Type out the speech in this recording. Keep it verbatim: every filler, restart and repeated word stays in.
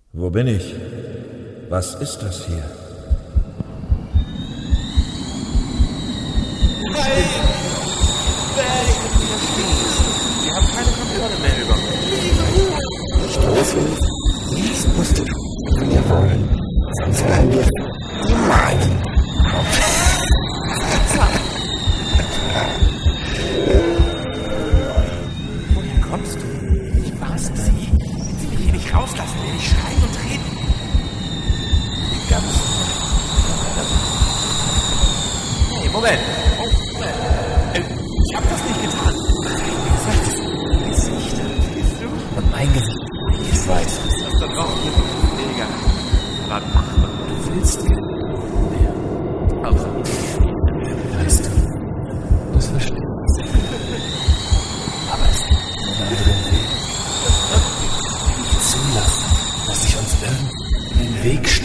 Wo bin ich? Was ist das hier? Nein! Wir haben keine Kontrolle mehr über uns. Nicht los, jetzt musst du tun, wenn wir wollen. Sonst bleiben wir niemals. Woher kommst du? Ich war's sie. Wenn sie mich hier nicht rauslassen, werde ich schreien und treten. Ganz Hey, Moment. Oh, Moment. Äh, ich hab das nicht getan. Dein Gesicht. Gesicht. Siehst du? und mein Gesicht. Ich weiß. Das da draußen ist ein Pfleger. Aber mach mal. Du willst mehr. Also, Weißt du, das verstehe ich. Aber es gibt einen anderen Weg. Nicht zulassen, dass sich uns irgendein Weg